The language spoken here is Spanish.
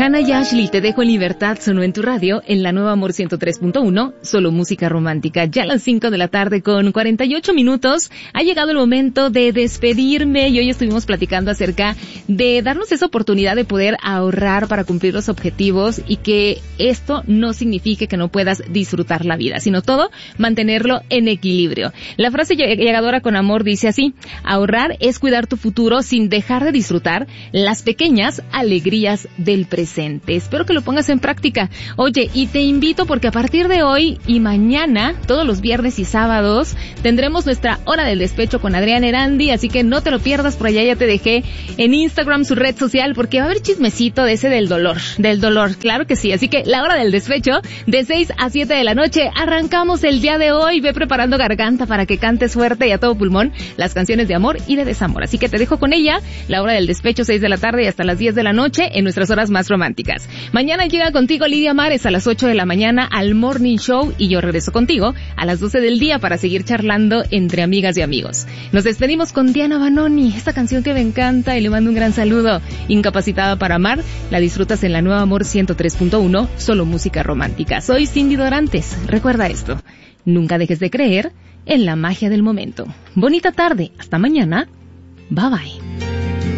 Ana y Ashley, Te dejo en libertad, sonó en tu radio, en la nueva Amor 103.1, solo música romántica. Ya a las 5 de la tarde con 48 minutos, ha llegado el momento de despedirme y hoy estuvimos platicando acerca de darnos esa oportunidad de poder ahorrar para cumplir los objetivos y que esto no signifique que no puedas disfrutar la vida, sino todo mantenerlo en equilibrio. La frase llegadora con amor dice así: ahorrar es cuidar tu futuro sin dejar de disfrutar las pequeñas alegrías del presente. Espero que lo pongas en práctica. Oye, y te invito porque a partir de hoy y mañana, todos los viernes y sábados, tendremos nuestra hora del despecho con Adrián Erandi, así que no te lo pierdas. Por allá ya te dejé en Instagram su red social porque va a haber chismecito de ese del dolor, claro que sí. Así que la hora del despecho de 6 a 7 de la noche, arrancamos el día de hoy. Ve preparando garganta para que cantes fuerte y a todo pulmón las canciones de amor y de desamor. Así que te dejo con ella, la hora del despecho, 6 de la tarde y hasta las 10 de la noche en nuestras horas más románticas. Mañana llega contigo Lidia Mares a las 8 de la mañana al Morning Show y yo regreso contigo a las 12 del día para seguir charlando entre amigas y amigos. Nos despedimos con Diana Banoni, esta canción que me encanta y le mando un gran saludo. Incapacitada para amar, la disfrutas en la nueva Amor 103.1, solo música romántica. Soy Cindy Dorantes. Recuerda esto, nunca dejes de creer en la magia del momento. Bonita tarde, hasta mañana. Bye bye.